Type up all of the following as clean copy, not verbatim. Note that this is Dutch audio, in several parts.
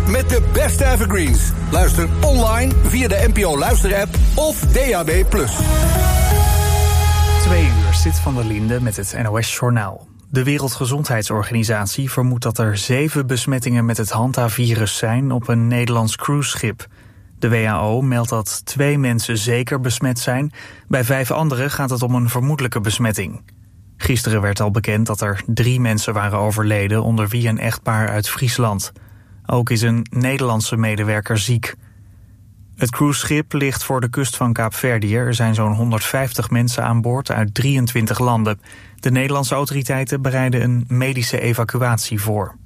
met de beste evergreens. Luister online via de NPO Luister-app of DAB+. 2 uur, Sid van der Linde met het NOS-journaal. De Wereldgezondheidsorganisatie vermoedt dat er 7 besmettingen met het Hanta-virus zijn op een Nederlands cruiseschip. De WHO meldt dat 2 mensen zeker besmet zijn. Bij 5 anderen gaat het om een vermoedelijke besmetting. Gisteren werd al bekend dat er 3 mensen waren overleden, onder wie een echtpaar uit Friesland. Ook is een Nederlandse medewerker ziek. Het cruiseschip ligt voor de kust van Kaapverdië. Er zijn zo'n 150 mensen aan boord uit 23 landen. De Nederlandse autoriteiten bereiden een medische evacuatie voor.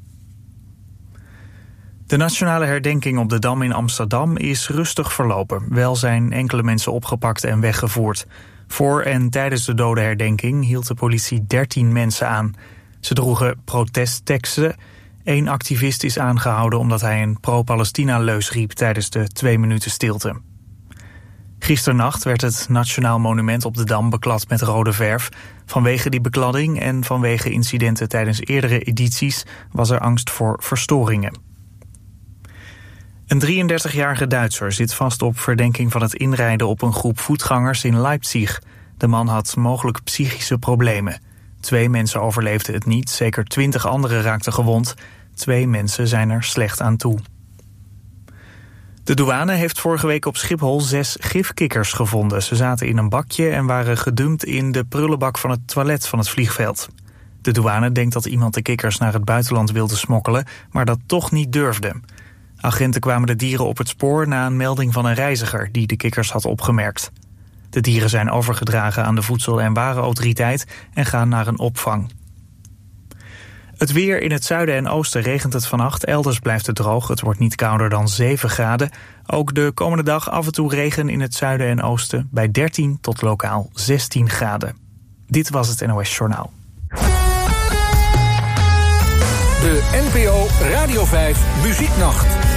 De nationale herdenking op de Dam in Amsterdam is rustig verlopen. Wel zijn enkele mensen opgepakt en weggevoerd. Voor en tijdens de dodenherdenking hield de politie 13 mensen aan. Ze droegen protestteksten. 1 activist is aangehouden omdat hij een pro-Palestina-leus riep tijdens de 2 minuten stilte. Gisternacht werd het Nationaal Monument op de Dam beklad met rode verf. Vanwege die bekladding en vanwege incidenten tijdens eerdere edities was er angst voor verstoringen. Een 33-jarige Duitser zit vast op verdenking van het inrijden op een groep voetgangers in Leipzig. De man had mogelijk psychische problemen. 2 mensen overleefden het niet, zeker 20 anderen raakten gewond. 2 mensen zijn er slecht aan toe. De douane heeft vorige week op Schiphol 6 gifkikkers gevonden. Ze zaten in een bakje en waren gedumpt in de prullenbak van het toilet van het vliegveld. De douane denkt dat iemand de kikkers naar het buitenland wilde smokkelen, maar dat toch niet durfde. Agenten kwamen de dieren op het spoor na een melding van een reiziger die de kikkers had opgemerkt. De dieren zijn overgedragen aan de Voedsel- en Warenautoriteit en gaan naar een opvang. Het weer: in het zuiden en oosten regent het vannacht. Elders blijft het droog. Het wordt niet kouder dan 7 graden. Ook de komende dag af en toe regen in het zuiden en oosten. Bij 13 tot lokaal 16 graden. Dit was het NOS Journaal. De NPO Radio 5 Muzieknacht.